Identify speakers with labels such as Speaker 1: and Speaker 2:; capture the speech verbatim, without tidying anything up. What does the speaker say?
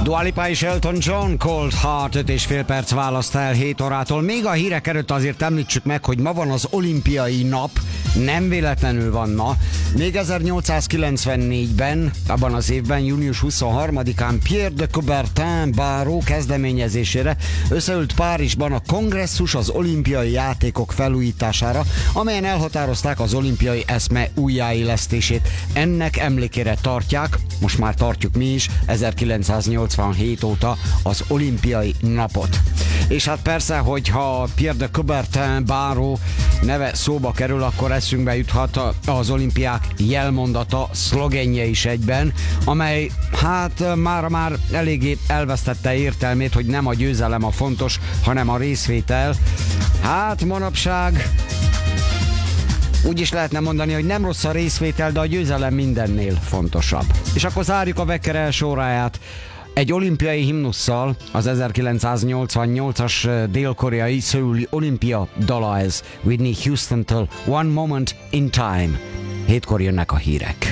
Speaker 1: Dua Lipa és Elton John, Cold Heart, öt és fél perc választ el hét órától. Még a hírek előtt azért említsük meg, hogy ma van az olimpiai nap, nem véletlenül van ma. Még ezernyolcszázkilencvennégyben, abban az évben, június huszonharmadikán Pierre de Coubertin báró kezdeményezésére összeült Párizsban a kongresszus az olimpiai játékok felújítására, amelyen elhatározták az olimpiai eszme újjáélesztését. Ennek emlékére tartják, most már tartjuk mi is, ezerkilencszáznyolcvanhét óta az olimpiai napot. És hát persze, hogyha Pierre de Coubertin báró neve szóba kerül, akkor eszünkbe juthat az olimpiák jelmondata, szlogenje is egyben, amely hát már már eléggé elvesztette értelmét, hogy nem a győzelem a fontos, hanem a részvétel. Hát manapság úgy is lehetne mondani, hogy nem rossz a részvétel, de a győzelem mindennél fontosabb. És akkor zárjuk a Wecker első óráját egy olimpiai himnusszal, az ezerkilencszáznyolcvannyolcas dél-koreai szöuli olimpia dala ez, Whitney Houston-től, One Moment in Time. Hétkor jönnek a hírek.